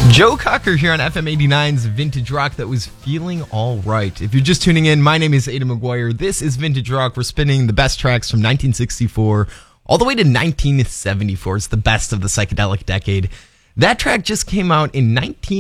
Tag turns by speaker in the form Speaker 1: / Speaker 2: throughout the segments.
Speaker 1: Joe Cocker here on FM 89's Vintage Rock. That was Feeling All Right. If you're just tuning in, my name is Aidan McGuire. This is Vintage Rock. We're spinning the best tracks from 1964 all the way to 1974. It's the best of the psychedelic decade. That track just came out in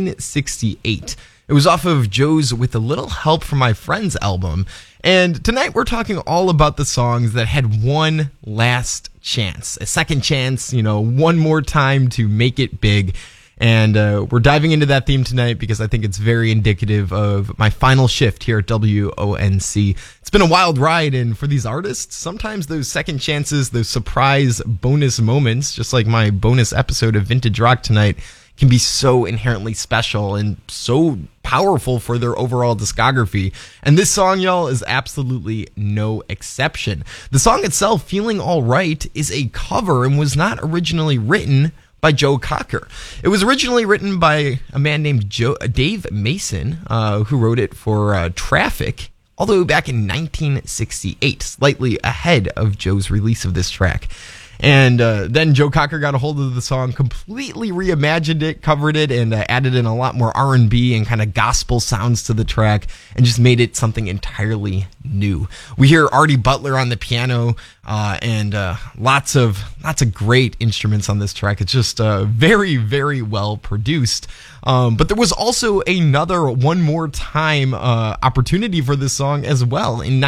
Speaker 1: 1968. It was off of Joe's With a Little Help from My Friends album. And tonight we're talking all about the songs that had one last chance, a second chance, one more time to make it big. And we're diving into that theme tonight because I think it's very indicative of my final shift here at WONC. It's been a wild ride, and for these artists, sometimes those second chances, those surprise bonus moments, just like my bonus episode of Vintage Rock tonight, can be so inherently special and so powerful for their overall discography. And this song, y'all, is absolutely no exception. The song itself, Feeling All Right, is a cover and was not originally written by Joe Cocker. It was originally written by a man named Dave Mason, who wrote it for Traffic, all the way back in 1968, slightly ahead of Joe's release of this track. And then Joe Cocker got a hold of the song, completely reimagined it, covered it, and added in a lot more R&B and kind of gospel sounds to the track, and just made it something entirely new. We hear Artie Butler on the piano, and lots of great instruments on this track. It's just very, very well produced. But there was also another one more time opportunity for this song as well. In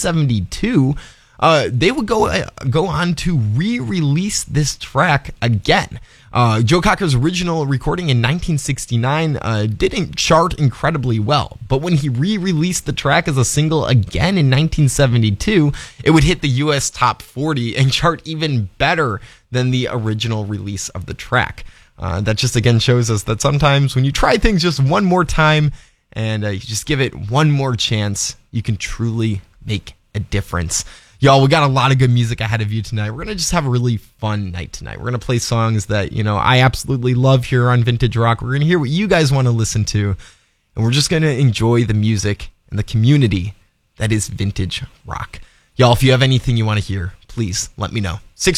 Speaker 1: 1972, they would go on to re-release this track again. Joe Cocker's original recording in 1969 didn't chart incredibly well, but when he re-released the track as a single again in 1972, it would hit the US Top 40 and chart even better than the original release of the track. That just again shows us that sometimes when you try things just one more time and you just give it one more chance, you can truly make a difference. Y'all, we got a lot of good music ahead of you tonight. We're going to just have a really fun night tonight. We're going to play songs that, I absolutely love here on Vintage Rock. We're going to hear what you guys want to listen to. And we're just going to enjoy the music and the community that is Vintage Rock. Y'all, if you have anything you want to hear, please let me know.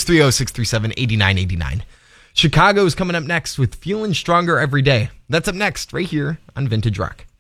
Speaker 1: 630-637-8989. Chicago is coming up next with Feeling Stronger Every Day. That's up next right here on Vintage Rock.